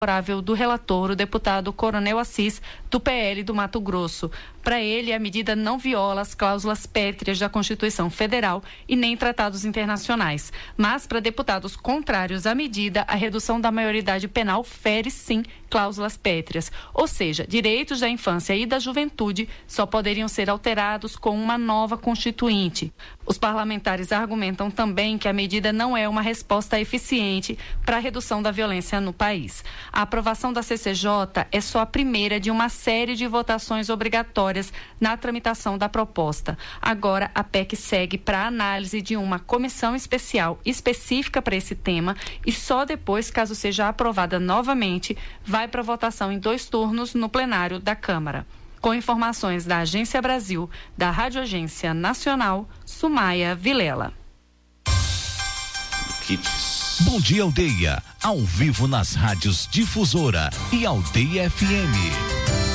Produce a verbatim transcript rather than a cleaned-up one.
favorável do relator, o deputado Coronel Assis, do P L do Mato Grosso. Para ele, a medida não viola as cláusulas pétreas da Constituição Federal e nem tratados internacionais. Mas, para deputados contrários à medida, a redução da maioridade penal fere, sim, cláusulas pétreas. Ou seja, direitos da infância e da juventude só poderiam ser alterados com uma nova Constituinte. Os parlamentares argumentam também que a medida não é uma resposta eficiente para a redução da violência no país. A aprovação da C C J é só a primeira de uma série de votações obrigatórias na tramitação da proposta. Agora, a P E C segue para análise de uma comissão especial específica para esse tema e só depois, caso seja aprovada novamente, vai para votação em dois turnos no plenário da Câmara. Com informações da Agência Brasil, da Rádio Agência Nacional, Sumaia Vilela. Bom Dia Aldeia, ao vivo nas rádios Difusora e Aldeia F M.